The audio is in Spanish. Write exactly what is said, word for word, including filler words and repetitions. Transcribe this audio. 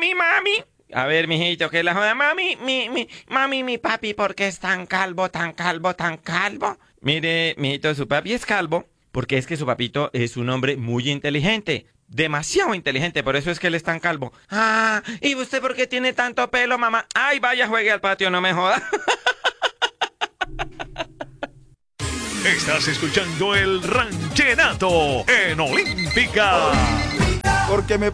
mami, mami. A ver, mijito, ¿qué es la joda? Mami, mi, mi, mami, mi papi, ¿por qué es tan calvo, tan calvo, tan calvo? Mire, mijito, su papi es calvo porque es que su papito es un hombre muy inteligente. Demasiado inteligente, por eso es que él es tan calvo. Ah, ¿y usted por qué tiene tanto pelo, mamá? Ay, vaya, juegue al patio, no me joda. Estás escuchando el Ranchenato en Olímpica. Porque me